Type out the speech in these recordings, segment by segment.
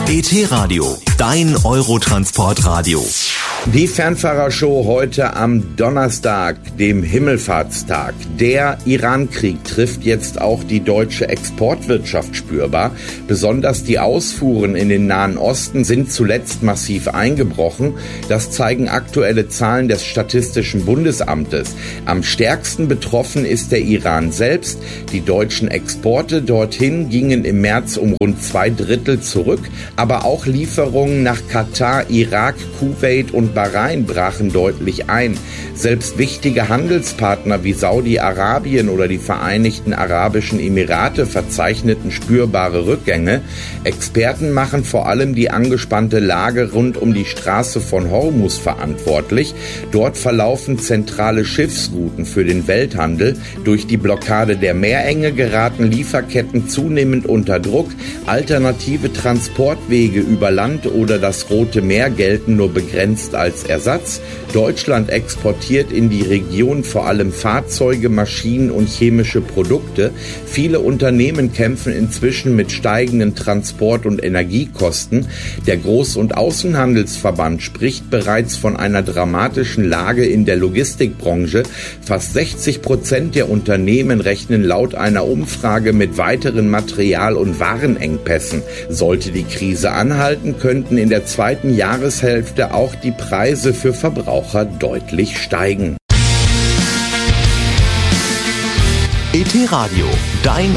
ET Radio, dein Eurotransportradio. Die Fernfahrershow heute am Donnerstag, dem Himmelfahrtstag. Der Iran-Krieg trifft jetzt auch die deutsche Exportwirtschaft spürbar. Besonders die Ausfuhren in den Nahen Osten sind zuletzt massiv eingebrochen. Das zeigen aktuelle Zahlen des Statistischen Bundesamtes. Am stärksten betroffen ist der Iran selbst. Die deutschen Exporte dorthin gingen im März um rund 2/3 zurück. Aber auch Lieferungen nach Katar, Irak, Kuwait und Bahrain brachen deutlich ein. Selbst wichtige Handelspartner wie Saudi-Arabien oder die Vereinigten Arabischen Emirate verzeichneten spürbare Rückgänge. Experten machen vor allem die angespannte Lage rund um die Straße von Hormuz verantwortlich. Dort verlaufen zentrale Schiffsrouten für den Welthandel. Durch die Blockade der Meerenge geraten Lieferketten zunehmend unter Druck. Alternative Transportwege über Land oder das Rote Meer gelten nur begrenzt als Ersatz. Deutschland exportiert in die Region vor allem Fahrzeuge, Maschinen und chemische Produkte. Viele Unternehmen kämpfen inzwischen mit steigenden Transport- und Energiekosten. Der Groß- und Außenhandelsverband spricht bereits von einer dramatischen Lage in der Logistikbranche. Fast 60% der Unternehmen rechnen laut einer Umfrage mit weiteren Material- und Warenengpässen. Sollte die Krise anhalten, könnten in der zweiten Jahreshälfte auch die Preise für Verbraucher deutlich steigen. ET Radio, dein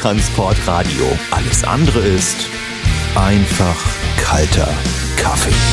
Eurotransportradio. Alles andere ist einfach kalter Kaffee.